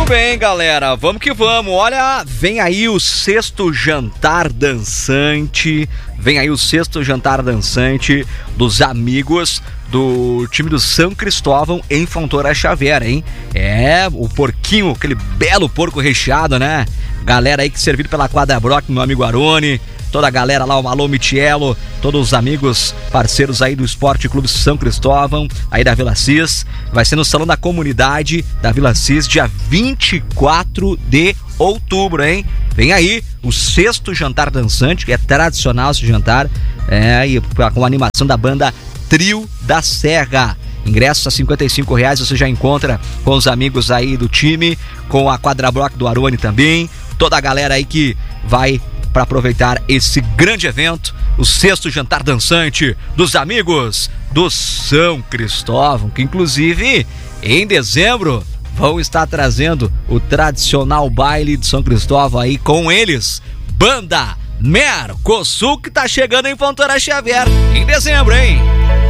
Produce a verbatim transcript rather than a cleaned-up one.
bem, galera, vamos que vamos. Olha, vem aí o sexto jantar dançante. Vem aí o sexto jantar dançante dos amigos do time do São Cristóvão em Fontoura Xavier, hein? É, o porquinho, aquele belo porco recheado, né? Galera aí que servido pela Quadra Brock, meu amigo Arone, toda a galera lá, o Alô Michelo, todos os amigos, parceiros aí do Esporte Clube São Cristóvão, aí da Vila Cis. Vai ser no Salão da Comunidade da Vila Cis, dia vinte e quatro de outubro, hein? Vem aí o sexto jantar dançante, que é tradicional esse jantar, é, e com a animação da banda Trio da Serra. Ingressos a cinquenta e cinco reais, você já encontra com os amigos aí do time, com a Quadra Block do Arone também, toda a galera aí que vai para aproveitar esse grande evento, o sexto jantar dançante dos amigos do São Cristóvão, que inclusive em dezembro vão estar trazendo o tradicional baile de São Cristóvão aí com eles, Banda Mercosul, que tá chegando em Fontoura Xavier em dezembro, hein?